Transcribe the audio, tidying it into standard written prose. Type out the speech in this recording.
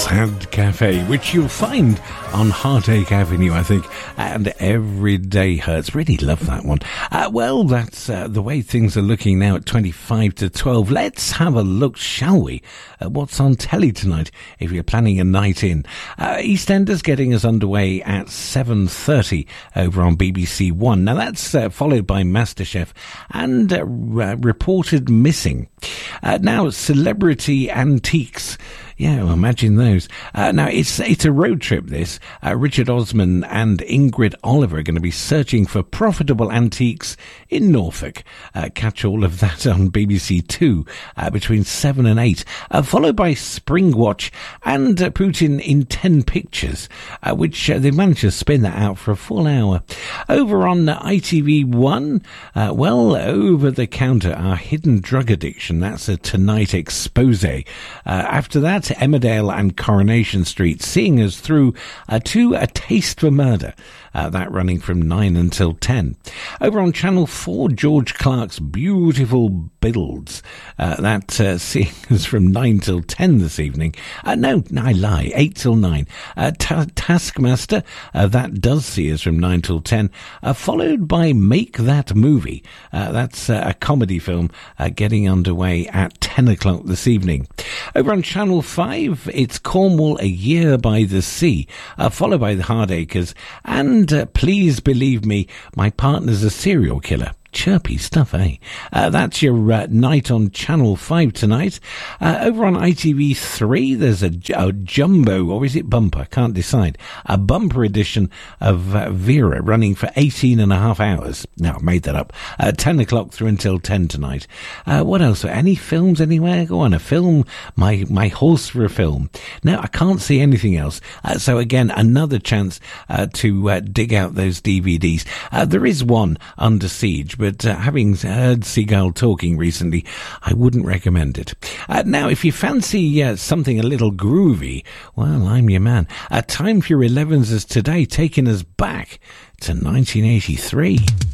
Sad Cafe, which you'll find on Heartache Avenue, I think, and Every Day Hurts. Really love that one. Well, that's the way things are looking now at 25 to 12. Let's have a look, shall we, at what's on telly tonight, if you're planning a night in. EastEnders getting us underway at 7:30 over on BBC One. Now, that's followed by MasterChef and Reported Missing. Now, Celebrity Antiques. Yeah, well, imagine those. Now, it's a road trip, this. Richard Osman and Ingrid Oliver are going to be searching for profitable antiques in Norfolk. Catch all of that on BBC Two between 7 and 8. Followed by Springwatch and Putin in 10 Pictures, which they managed to spin that out for a full hour. Over on ITV1, well, Over the Counter, Our Hidden Drug Addiction. That's a Tonight expose. After that, Emmerdale and Coronation Street, seeing us through to A Taste for Murder. That running from 9 until 10. Over on Channel 4, George Clark's Beautiful Builds. That seeing us from 9 till 10 this evening. No, I lie, 8 till 9. Taskmaster, that does see us from 9 till 10. Followed by Make That Movie. That's a comedy film getting underway at 10 o'clock this evening. Over on Channel 5, it's Cornwall, A Year by the Sea, followed by The Hardacres, and Please Believe Me, My Partner's a Serial Killer. Chirpy stuff, eh? That's your night on Channel 5 tonight. Over on ITV3, there's a jumbo, or is it bumper? Can't decide. A bumper edition of Vera running for 18 and a half hours. No, I made that up. 10 o'clock through until 10 tonight. What else? Any films anywhere? Go on, a film. My horse for a film. No, I can't see anything else. So again, another chance to dig out those DVDs. There is one, Under Siege, but having heard Seagull talking recently, I wouldn't recommend it. Now, if you fancy something a little groovy, well, I'm your man. Time for your 11s today, taking us back to 1983.